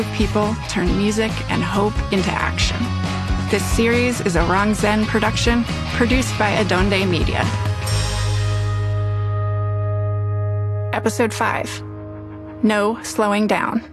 People turn music and hope into action. This series is a Rong Zen production produced by Adonde Media. Episode 5. No Slowing Down.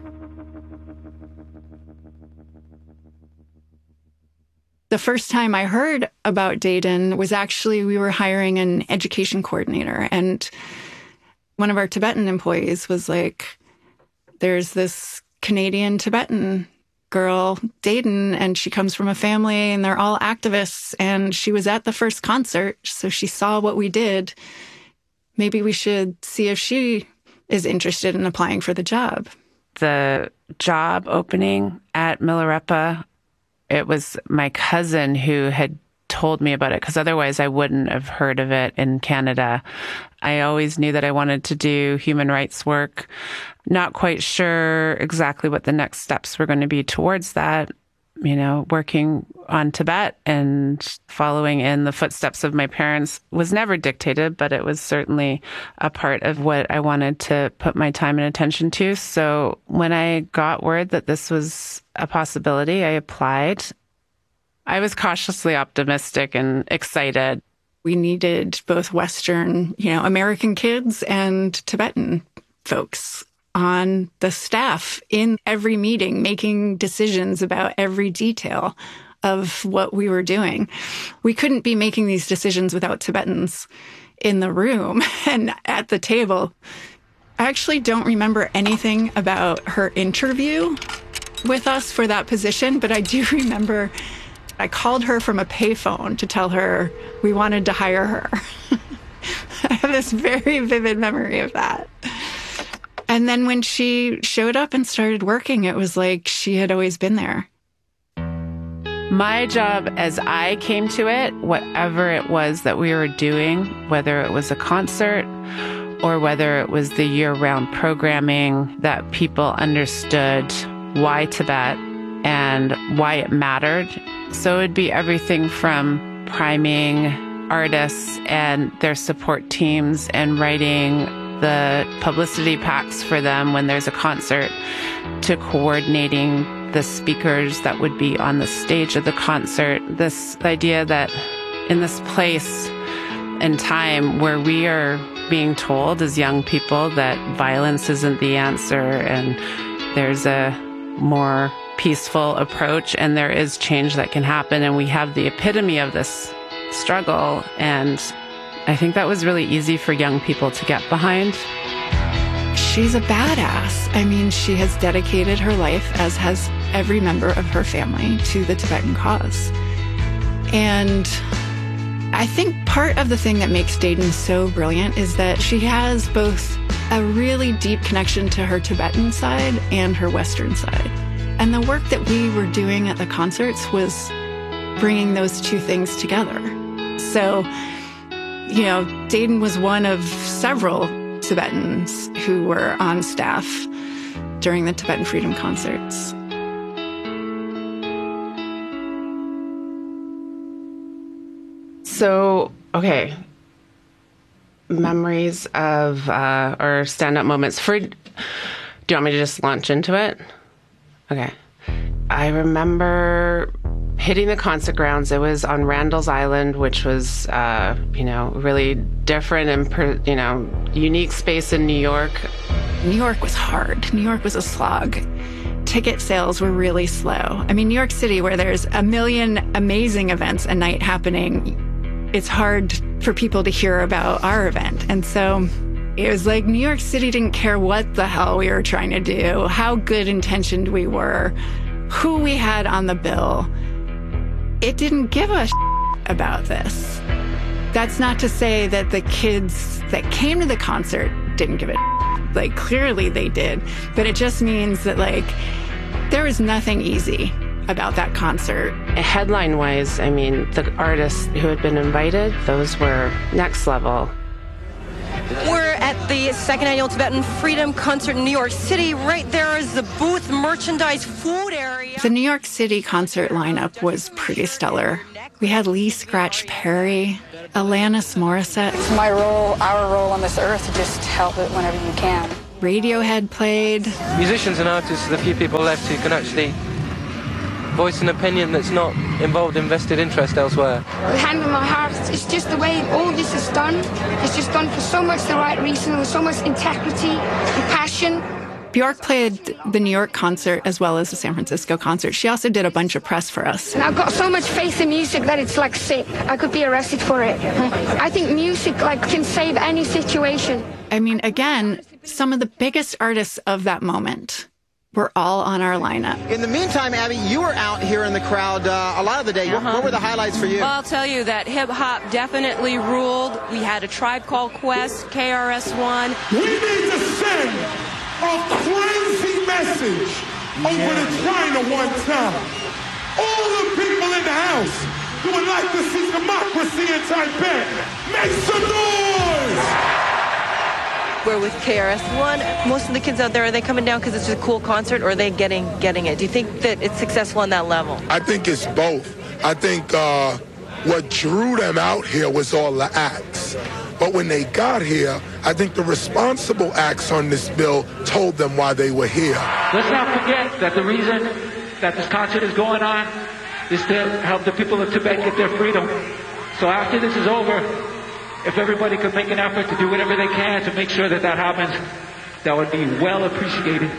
The first time I heard about Dayton was actually we were hiring an education coordinator, and one of our Tibetan employees was like, there's this Canadian Tibetan girl, Dayton, and she comes from a family and they're all activists, and she was at the first concert, so she saw what we did. Maybe we should see if she is interested in applying for the job. The job opening at Milarepa, it was my cousin who had told me about it, because otherwise I wouldn't have heard of it in Canada. I always knew that I wanted to do human rights work. Not quite sure exactly what the next steps were going to be towards that. You know, working on Tibet and following in the footsteps of my parents was never dictated, but it was certainly a part of what I wanted to put my time and attention to. So when I got word that this was a possibility, I applied. I was cautiously optimistic and excited. We needed both Western, American kids and Tibetan folks on the staff in every meeting, making decisions about every detail of what we were doing. We couldn't be making these decisions without Tibetans in the room and at the table. I actually don't remember anything about her interview with us for that position, but I do remember I called her from a payphone to tell her we wanted to hire her. I have this very vivid memory of that. And then when she showed up and started working, it was like she had always been there. My job as I came to it, whatever it was that we were doing, whether it was a concert or whether it was the year-round programming, that people understood why Tibet and why it mattered. So it'd be everything from priming artists and their support teams and writing the publicity packs for them when there's a concert, to coordinating the speakers that would be on the stage of the concert. This idea that in this place and time where we are being told as young people that violence isn't the answer and there's a more peaceful approach and there is change that can happen, and we have the epitome of this struggle. And I think that was really easy for young people to get behind. She's a badass. I mean, she has dedicated her life, as has every member of her family, to the Tibetan cause. And I think part of the thing that makes Dayton so brilliant is that she has both a really deep connection to her Tibetan side and her Western side. And the work that we were doing at the concerts was bringing those two things together. So, Dayton was one of several Tibetans who were on staff during the Tibetan Freedom concerts. So, okay. Memories of, or stand-up moments. Do you want me to just launch into it? Okay. I remember hitting the concert grounds. It was on Randall's Island, which was, really different and, unique space in New York. New York was hard. New York was a slog. Ticket sales were really slow. I mean, New York City, where there's a million amazing events a night happening, it's hard for people to hear about our event. And so it was like New York City didn't care what the hell we were trying to do, how good intentioned we were, who we had on the bill. It didn't give a about this. That's not to say that the kids that came to the concert didn't give a like, clearly they did. But it just means that, there was nothing easy about that concert. Headline-wise, I mean, the artists who had been invited, those were next level. We're at the second annual Tibetan Freedom Concert in New York City. Right there is the booth, merchandise, food area. The New York City concert lineup was pretty stellar. We had Lee Scratch Perry, Alanis Morissette. It's my role, our role on this earth, to just help it whenever you can. Radiohead played. Musicians and artists are the few people left who can actually voice an opinion that's not involved in vested interest elsewhere. With hand on my heart, it's just the way all this is done. It's just done for so much the right reason, with so much integrity and passion. Bjork played the New York concert as well as the San Francisco concert. She also did a bunch of press for us. And I've got so much faith in music that it's like sick. I could be arrested for it. I think music can save any situation. I mean, again, some of the biggest artists of that moment were all on our lineup. In the meantime, Abby, you were out here in the crowd a lot of the day. What were the highlights for you? Well, I'll tell you that hip-hop definitely ruled. We had a Tribe Called Quest, KRS-One. We need to send a crazy message over to China one time. All the people in the house who would like to see democracy in Tibet, make some noise! We're with KRS-One. Most of the kids out there, are they coming down because it's a cool concert, or are they getting it? Do you think that it's successful on that level? I think it's both. I think what drew them out here was all the acts. But when they got here, I think the responsible acts on this bill told them why they were here. Let's not forget that the reason that this concert is going on is to help the people of Tibet get their freedom. So after this is over, if everybody could make an effort to do whatever they can to make sure that happens, that would be well appreciated.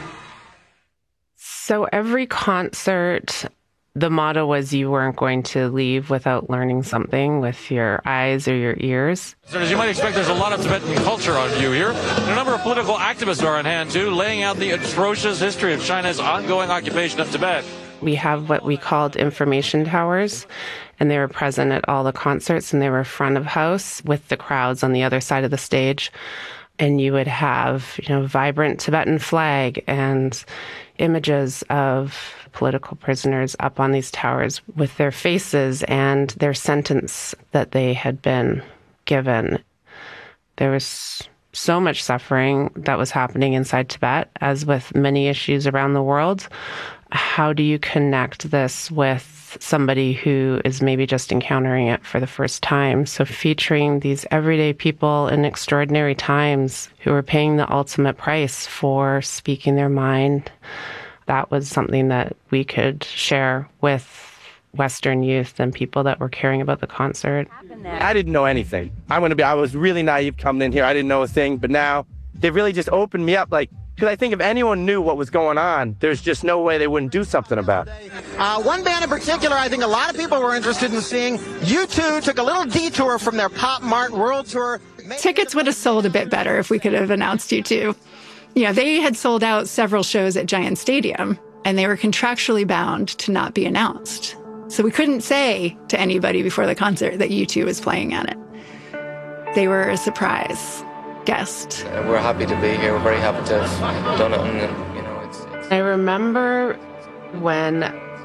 So every concert, the motto was you weren't going to leave without learning something with your eyes or your ears. As you might expect, there's a lot of Tibetan culture on view here. And a number of political activists are on hand, too, laying out the atrocious history of China's ongoing occupation of Tibet. We have what we called information towers, and they were present at all the concerts, and they were front of house with the crowds on the other side of the stage. And you would have, vibrant Tibetan flag and images of political prisoners up on these towers with their faces and their sentence that they had been given. There was so much suffering that was happening inside Tibet, as with many issues around the world. How do you connect this with somebody who is maybe just encountering it for the first time? So featuring these everyday people in extraordinary times who are paying the ultimate price for speaking their mind, that was something that we could share with Western youth and people that were caring about the concert. I didn't know anything. I was really naive coming in here. I didn't know a thing, but now they've really just opened me up. Because I think if anyone knew what was going on, there's just no way they wouldn't do something about it. One band in particular I think a lot of people were interested in seeing. U2 took a little detour from their Pop Mart World Tour. Tickets would have sold a bit better if we could have announced U2. They had sold out several shows at Giant Stadium, and they were contractually bound to not be announced. So we couldn't say to anybody before the concert that U2 was playing at it. They were a surprise guest. We're happy to be here. We're very happy to have done it. And, it's... I remember when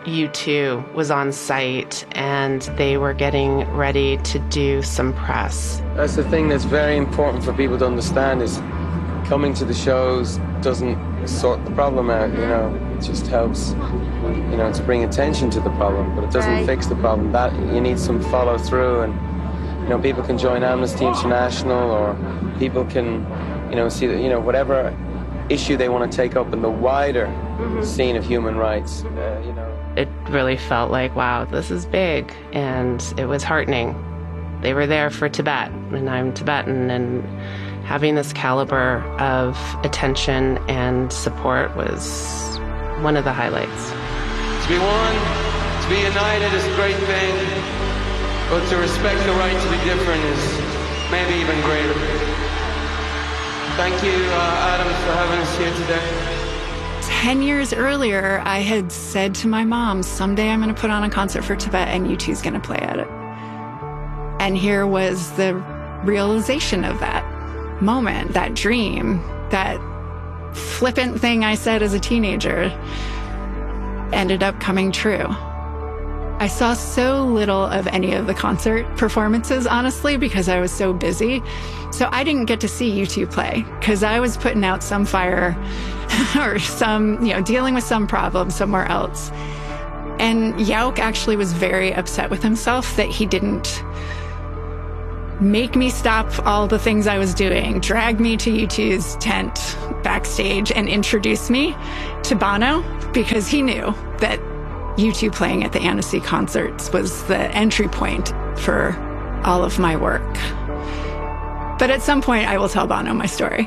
U2 was on site and they were getting ready to do some press. That's the thing that's very important for people to understand is coming to the shows doesn't sort the problem out, It just helps, to bring attention to the problem, but it doesn't fix the problem. That you need some follow through, and people can join Amnesty International, or people can, see that, whatever issue they want to take up in the wider scene of human rights, It really felt like, wow, this is big, and it was heartening. They were there for Tibet, and I'm Tibetan, and having this caliber of attention and support was one of the highlights. To be one, to be united is a great thing, but to respect the right to be different is maybe even greater. Thank you, Adam, for having us here today. 10 years earlier, I had said to my mom, someday I'm going to put on a concert for Tibet and U2's going to play at it. And here was the realization of that moment, that dream, that flippant thing I said as a teenager ended up coming true. I saw so little of any of the concert performances, honestly, because I was so busy. So I didn't get to see U2 play because I was putting out some fire or dealing with some problem somewhere else. And Yauk actually was very upset with himself that he didn't make me stop all the things I was doing, drag me to U2's tent backstage and introduce me to Bono, because he knew that U2 playing at the Annecy concerts was the entry point for all of my work. But at some point, I will tell Bono my story.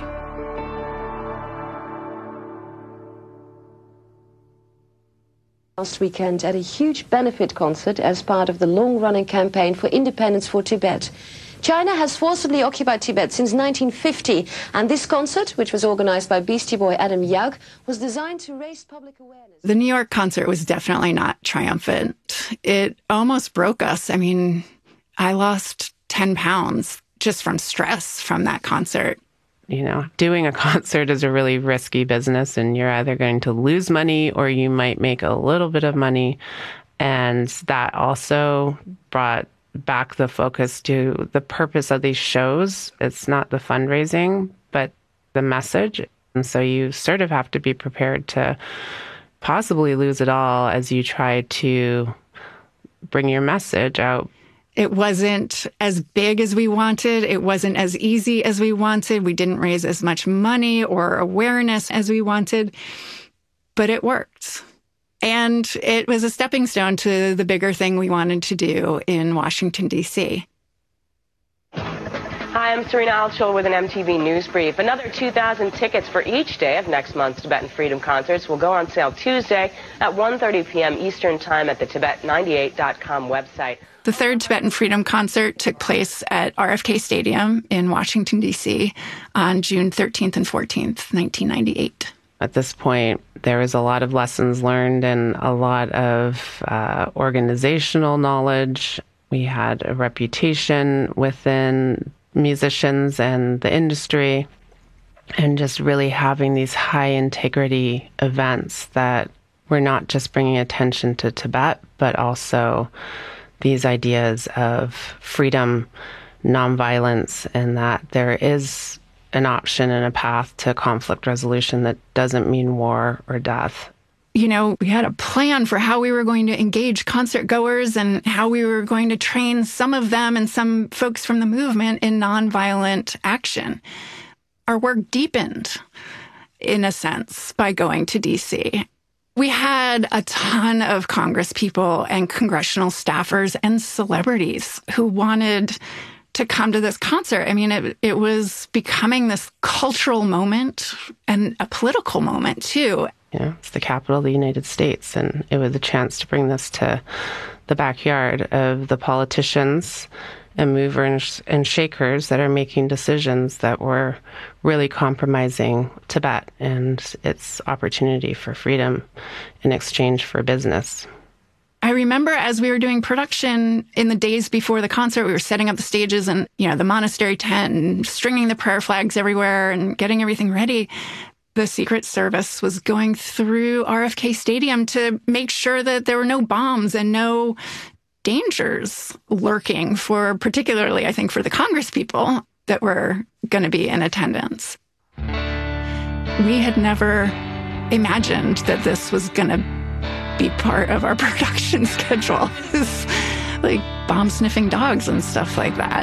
Last weekend at a huge benefit concert as part of the long-running campaign for independence for Tibet. China has forcibly occupied Tibet since 1950, and this concert, which was organized by Beastie Boy Adam Yauch, was designed to raise public awareness. The New York concert was definitely not triumphant. It almost broke us. I mean, I lost 10 pounds just from stress from that concert. You know, doing a concert is a really risky business, and you're either going to lose money or you might make a little bit of money. And that also brought back the focus to the purpose of these shows. It's not the fundraising, but the message. And so you sort of have to be prepared to possibly lose it all as you try to bring your message out. It wasn't as big as we wanted. It wasn't as easy as we wanted. We didn't raise as much money or awareness as we wanted, but it worked. And it was a stepping stone to the bigger thing we wanted to do in Washington, D.C. Hi, I'm Serena Altschul with an MTV News Brief. Another 2,000 tickets for each day of next month's Tibetan Freedom Concerts will go on sale Tuesday at 1:30 p.m. Eastern Time at the Tibet98.com website. The third Tibetan Freedom Concert took place at RFK Stadium in Washington, D.C. on June 13th and 14th, 1998. At this point, there was a lot of lessons learned and a lot of organizational knowledge. We had a reputation within musicians and the industry, and just really having these high integrity events that were not just bringing attention to Tibet, but also these ideas of freedom, nonviolence, and that there is an option and a path to conflict resolution that doesn't mean war or death. You know, we had a plan for how we were going to engage concert goers and how we were going to train some of them and some folks from the movement in nonviolent action. Our work deepened, in a sense, by going to D.C. We had a ton of Congress people and congressional staffers and celebrities who wanted to come to this concert. I mean, it was becoming this cultural moment and a political moment, too. You know, it's the capital of the United States, and it was a chance to bring this to the backyard of the politicians and movers and shakers that are making decisions that were really compromising Tibet and its opportunity for freedom in exchange for business. I remember as we were doing production in the days before the concert, we were setting up the stages and, you know, the monastery tent and stringing the prayer flags everywhere and getting everything ready. The Secret Service was going through RFK Stadium to make sure that there were no bombs and no dangers lurking for, particularly, I think, for the Congress people that were going to be in attendance. We had never imagined that this was going to be part of our production schedule. Like bomb-sniffing dogs and stuff like that.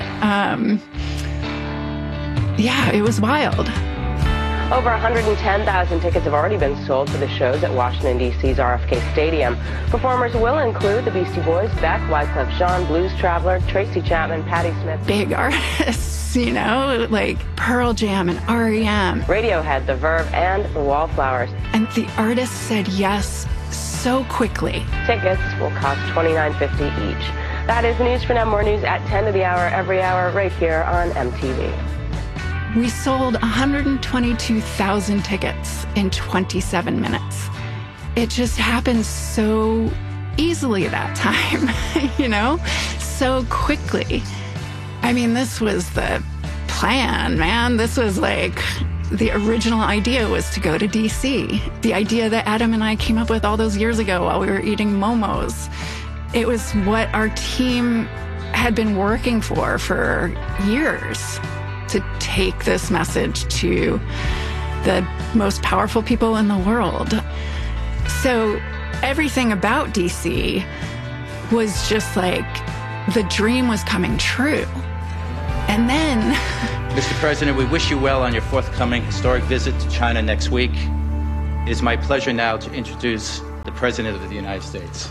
Yeah, it was wild. Over 110,000 tickets have already been sold for the shows at Washington, D.C.'s RFK Stadium. Performers will include the Beastie Boys, Beck, Wyclef Jean, Blues Traveler, Tracy Chapman, Patti Smith. Big artists, you know, like Pearl Jam and R.E.M. Radiohead, The Verve, and The Wallflowers. And the artists said yes so quickly. Tickets will cost $29.50 each. That is the news for now. More news at 10 to the hour, every hour, right here on MTV. We sold 122,000 tickets in 27 minutes. It just happened so easily that time, you know, so quickly. I mean, this was the plan, man. This was like the original idea was to go to D.C. The idea that Adam and I came up with all those years ago while we were eating momos. It was what our team had been working for years, to take this message to the most powerful people in the world. So everything about DC was just like the dream was coming true. And then... Mr. President, we wish you well on your forthcoming historic visit to China next week. It is my pleasure now to introduce the President of the United States.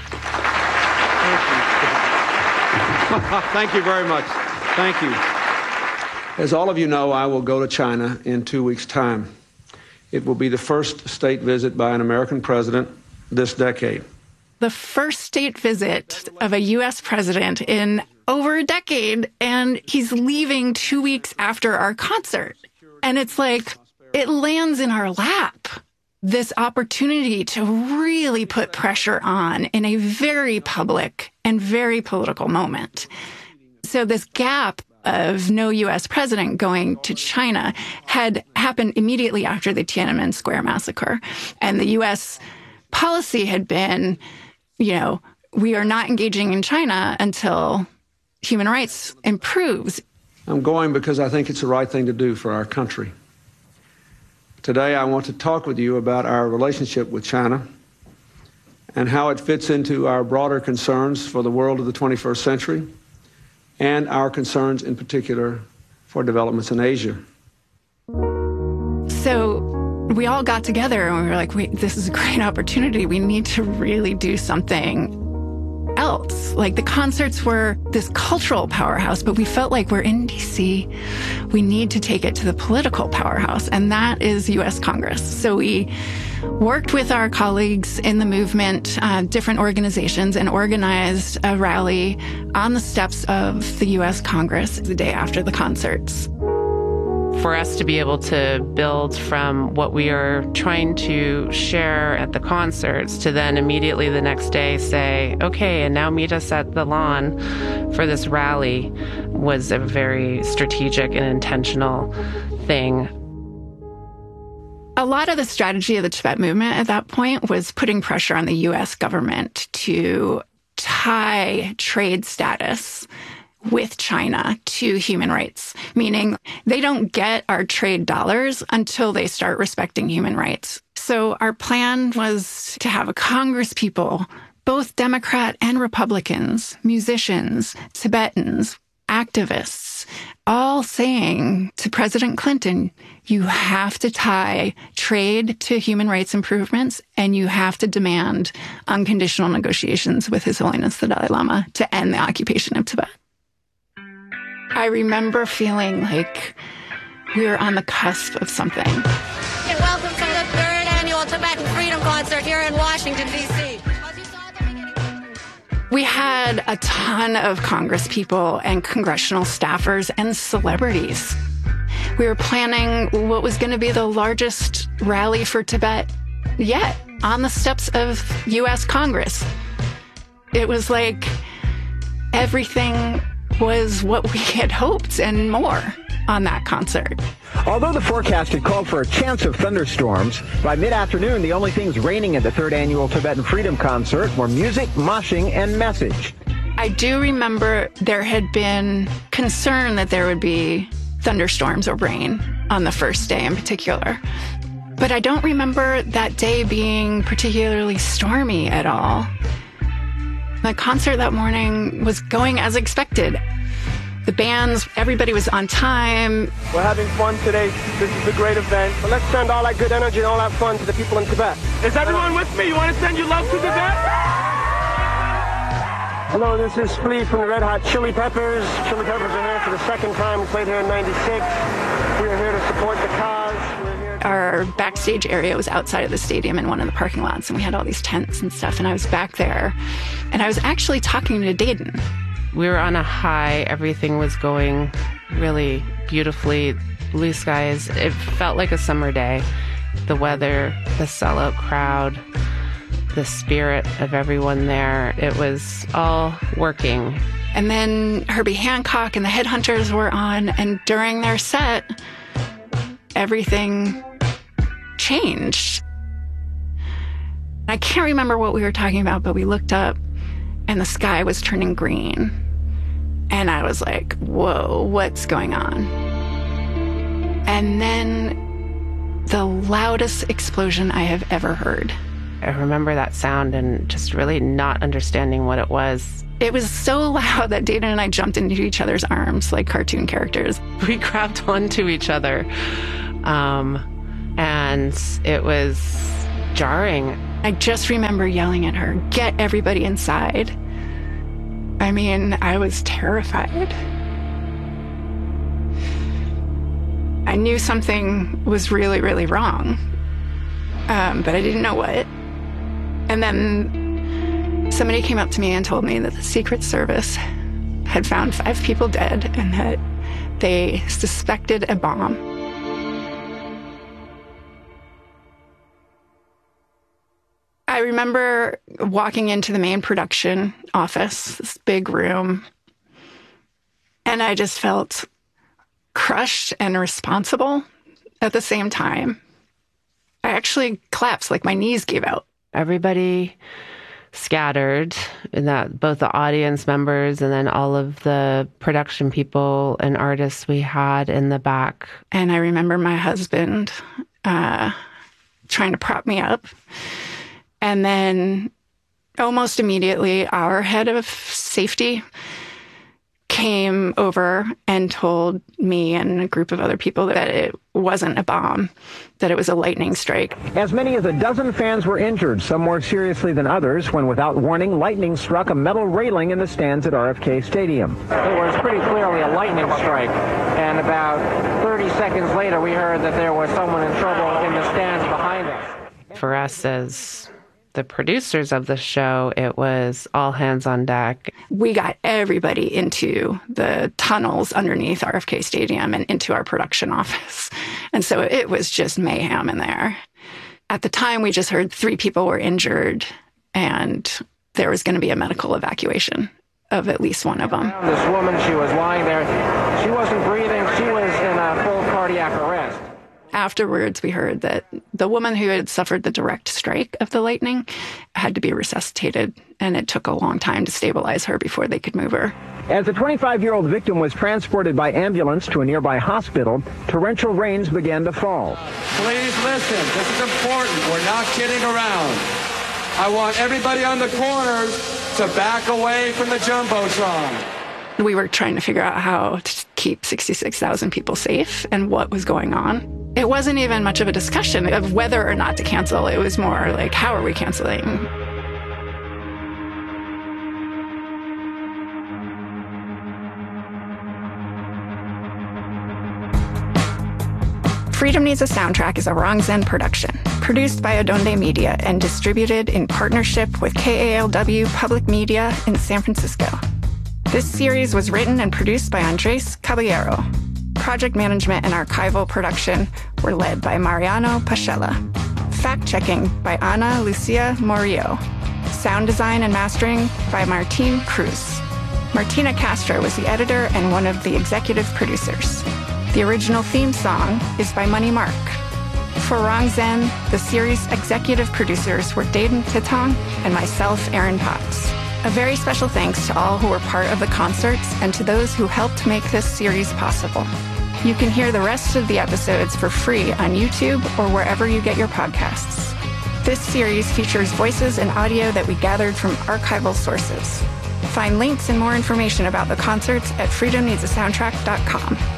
Thank you very much. Thank you. As all of you know, I will go to China in 2 weeks' time. It will be the first state visit by an American president this decade. The first state visit of a U.S. president in over a decade, and he's leaving 2 weeks after our concert. And it's like, it lands in our lap. This opportunity to really put pressure on in a very public and very political moment. So this gap of no U.S. president going to China had happened immediately after the Tiananmen Square massacre. And the U.S. policy had been, we are not engaging in China until human rights improves. I'm going because I think it's the right thing to do for our country. Today, I want to talk with you about our relationship with China and how it fits into our broader concerns for the world of the 21st century and our concerns in particular for developments in Asia. So we all got together and we were like, this is a great opportunity. We need to really do something else. Like, the concerts were this cultural powerhouse, but we felt like we're in D.C. We need to take it to the political powerhouse, and that is U.S. Congress. So we worked with our colleagues in the movement, different organizations, and organized a rally on the steps of the U.S. Congress the day after the concerts. For us to be able to build from what we are trying to share at the concerts to then immediately the next day say, okay, and now meet us at the lawn for this rally was a very strategic and intentional thing. A lot of the strategy of the Tibet movement at that point was putting pressure on the U.S. government to tie trade status with China to human rights, meaning they don't get our trade dollars until they start respecting human rights. So our plan was to have a Congress people, both Democrat and Republicans, musicians, Tibetans, activists, all saying to President Clinton, you have to tie trade to human rights improvements, and you have to demand unconditional negotiations with His Holiness the Dalai Lama to end the occupation of Tibet. I remember feeling like we were on the cusp of something. And welcome to the 3rd annual Tibetan Freedom Concert here in Washington, D.C. We had a ton of Congress people and congressional staffers and celebrities. We were planning what was going to be the largest rally for Tibet yet on the steps of U.S. Congress. It was like everything was what we had hoped and more on that concert. Although the forecast had called for a chance of thunderstorms, by mid-afternoon, the only things raining at the 3rd annual Tibetan Freedom Concert were music, moshing, and message. I do remember there had been concern that there would be thunderstorms or rain on the first day in particular. But I don't remember that day being particularly stormy at all. The concert that morning was going as expected. The bands, everybody was on time. We're having fun today. This is a great event. But let's send all that good energy and all that fun to the people in Tibet. Is everyone with me? You want to send your love to Tibet? Hello, this is Flea from the Red Hot Chili Peppers. Chili Peppers are here for the 2nd time. We played here in '96. We are here to support the cause. Our backstage area was outside of the stadium in one of the parking lots, and we had all these tents and stuff, and I was back there, and I was actually talking to Dayton. We were on a high. Everything was going really beautifully. Blue skies. It felt like a summer day. The weather, the sellout crowd, the spirit of everyone there. It was all working. And then Herbie Hancock and the Headhunters were on, and during their set, everything changed. I can't remember what we were talking about, but we looked up and the sky was turning green. And I was like, whoa, what's going on? And then the loudest explosion I have ever heard. I remember that sound and just really not understanding what it was. It was so loud that Dana and I jumped into each other's arms like cartoon characters. We grabbed onto each other, and it was jarring. I just remember yelling at her, "Get everybody inside." I mean, I was terrified. I knew something was really, really wrong, but I didn't know what. And then somebody came up to me and told me that the Secret Service had found 5 people dead and that they suspected a bomb. I remember walking into the main production office, this big room, and I just felt crushed and responsible at the same time. I actually collapsed, like my knees gave out. Everybody scattered, in that both the audience members and then all of the production people and artists we had in the back. And I remember my husband trying to prop me up. And then almost immediately, our head of safety came over and told me and a group of other people that it wasn't a bomb, that it was a lightning strike. As many as a dozen fans were injured, some more seriously than others, when without warning, lightning struck a metal railing in the stands at RFK Stadium. It was pretty clearly a lightning strike, and about 30 seconds later, we heard that there was someone in trouble in the stands behind us. For us as the producers of the show, it was all hands on deck. We got everybody into the tunnels underneath RFK Stadium and into our production office. And so it was just mayhem in there. At the time, we just heard 3 people were injured and there was going to be a medical evacuation of at least one of them. This woman, she was lying there. She wasn't breathing. She was in a full cardiac arrest. Afterwards, we heard that the woman who had suffered the direct strike of the lightning had to be resuscitated, and it took a long time to stabilize her before they could move her. As the 25-year-old victim was transported by ambulance to a nearby hospital, torrential rains began to fall. Please listen. This is important. We're not kidding around. I want everybody on the corners to back away from the Jumbotron. We were trying to figure out how to keep 66,000 people safe and what was going on. It wasn't even much of a discussion of whether or not to cancel. It was more like, how are we canceling? Freedom Needs a Soundtrack is a Wrong Zen production, produced by Adonde Media and distributed in partnership with KALW Public Media in San Francisco. This series was written and produced by Andres Caballero. Project management and archival production were led by Mariano Pachella. Fact-checking by Ana Lucia Morillo. Sound design and mastering by Martin Cruz. Martina Castro was the editor and one of the executive producers. The original theme song is by Money Mark. For Wrong Zen, the series executive producers were Dayton Titong and myself, Erin Potts. A very special thanks to all who were part of the concerts and to those who helped make this series possible. You can hear the rest of the episodes for free on YouTube or wherever you get your podcasts. This series features voices and audio that we gathered from archival sources. Find links and more information about the concerts at freedomneedsasoundtrack.com.